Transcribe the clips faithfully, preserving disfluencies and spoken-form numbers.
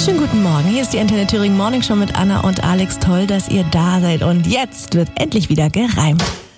Schönen guten Morgen, hier ist die Antenne Thüringen Morning Show mit Anna und Alex. Toll, dass ihr da seid und jetzt wird endlich wieder gereimt.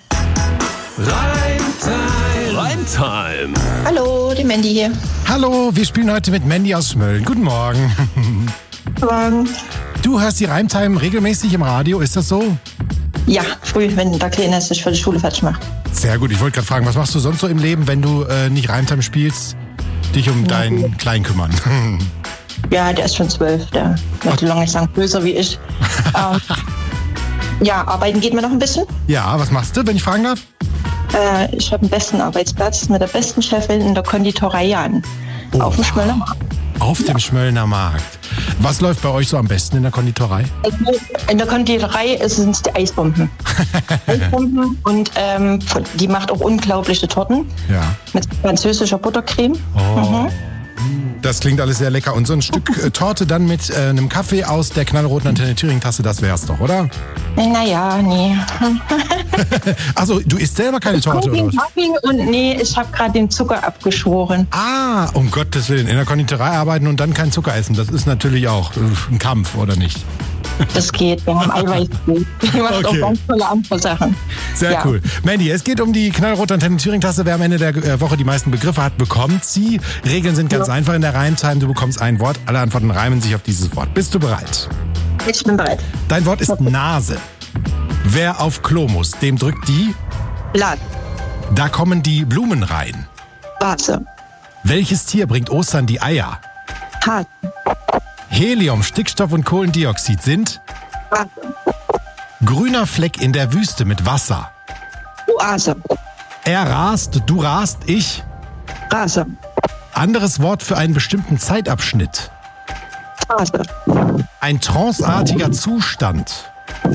Reimtime. Reimtime. Hallo, die Mandy hier. Hallo, wir spielen heute mit Mandy aus Schmölln. Guten Morgen. Guten Morgen. Du hörst die Reimtime regelmäßig im Radio, ist das so? Ja, früh, wenn der Kleine sich für die Schule fertig macht. Sehr gut, ich wollte gerade fragen, was machst du sonst so im Leben, wenn du äh, nicht Reimtime spielst, dich um Ja, deinen gut. Kleinen kümmern? Ja, der ist schon zwölf, der wird so lange sagen, größer wie ich. ähm, ja, arbeiten geht mir noch ein bisschen. Ja, was machst du, wenn ich fragen darf? Äh, ich habe den besten Arbeitsplatz mit der besten Chefin in der Konditorei an. Oh, auf dem wow. Schmöllner Markt. Auf dem Schmöllner Markt. Was läuft bei euch so am besten in der Konditorei? Also in der Konditorei sind es die Eisbomben. Eisbomben und ähm, die macht auch unglaubliche Torten Ja. mit französischer Buttercreme. Oh. Mhm. Das klingt alles sehr lecker. Und so ein Stück äh, Torte dann mit äh, einem Kaffee aus der knallroten Antenne Thüringen-Tasse, das wär's doch, oder? Naja, nee. Also, du isst selber keine Torte, oder was? Kaffee und nee, ich habe gerade den Zucker abgeschworen. Ah, um Gottes Willen. In der Konditorei arbeiten und dann kein Zucker essen. Das ist natürlich auch äh, ein Kampf, oder nicht? Das geht, wir haben Eiweißbrot. Die macht Okay. auch ganz tolle andere Sachen. Sehr Ja. cool. Mandy, es geht um die knallrote Antenne Thüringen-Tasse. Wer am Ende der äh, Woche die meisten Begriffe hat, bekommt sie. Regeln sind ganz Ja. einfach in der Reimtime. Du bekommst ein Wort. Alle Antworten reimen sich auf dieses Wort. Bist du bereit? Ich bin bereit. Dein Wort ist Nase. Wer auf Klo muss, dem drückt die. Blatt, Da kommen die Blumen rein. Vase, Welches Tier bringt Ostern die Eier? Hase, Helium, Stickstoff und Kohlendioxid sind Vase, grüner Fleck in der Wüste mit Wasser. Oase, Er rast, du rast, ich. Rase, Anderes Wort für einen bestimmten Zeitabschnitt. Phase, Ein tranceartiger Zustand.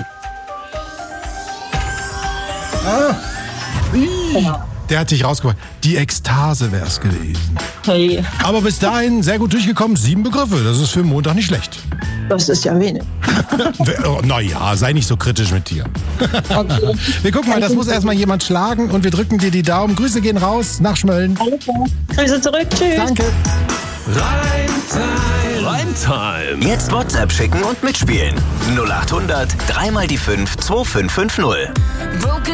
Ah. genau. Der hat dich rausgebracht. Die Ekstase wäre es gewesen. Hey, Aber bis dahin sehr gut durchgekommen. Sieben Begriffe. Das ist für Montag nicht schlecht. das ist ja wenig. Naja, sei nicht so kritisch mit dir. Okay. Wir gucken mal, das muss erstmal jemand schlagen und wir drücken dir die Daumen. Grüße gehen raus nach Schmölln. Alles klar. Grüße zurück, tschüss. Danke. Reimtime. Reimtime. Jetzt WhatsApp schicken und mitspielen. null acht hundert, dreimal die fünf, zwei fünf fünf null.